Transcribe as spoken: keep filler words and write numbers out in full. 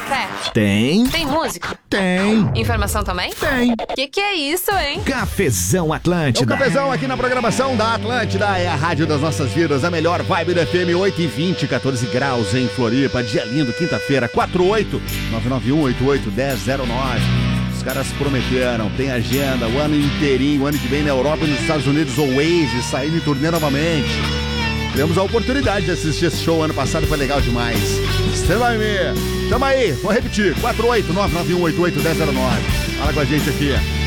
café? Tem. Tem música? Tem. Informação também? Tem. Que que é isso, hein? Cafezão O Atlântida. cafezão aqui na programação da Atlântida é a rádio das nossas vidas, a melhor vibe do F M. Oito e vinte, quatorze graus em Floripa, dia lindo, quinta-feira. Quatro oito nove nove um oito oito um zero zero nove. Os caras prometeram, tem agenda o ano inteirinho, o ano que vem na Europa e nos Estados Unidos, o Oasis saindo em turnê novamente. Tivemos a oportunidade de assistir esse show ano passado, foi legal demais. Você vai ver. Chama aí, vou repetir, quatro oito nove nove um oito oito um zero zero nove. Fala com a gente aqui.